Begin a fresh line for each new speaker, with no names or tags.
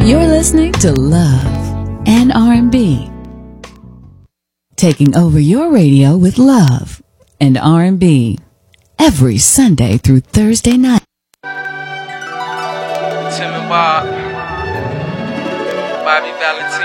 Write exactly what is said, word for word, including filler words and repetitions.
You're listening to Love and R and B. Taking over your radio with Love and R and B. Every Sunday through Thursday night.
Tim and Bob. Bobby Valentine.